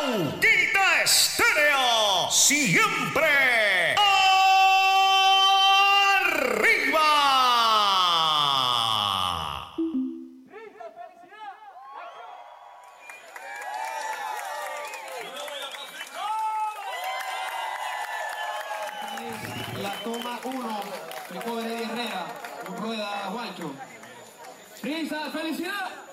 Auquita Estéreo, siempre arriba. La toma 1, Rico de Herrera, Rueda Juancho. Risa, felicidad.